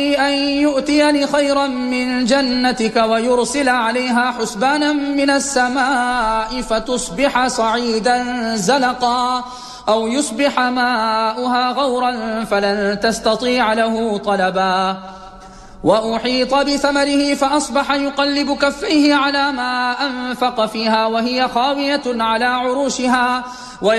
أن يؤتيني خيرا من جنتك ويرسل عليها حسبانا من السماء فتصبح صعيدا زلقا أو يصبح ماؤها غورا فلن تستطيع له طلبا وأحيط بثمره فأصبح يقلب كفيه على ما أنفق فيها وهي خاوية على عروشها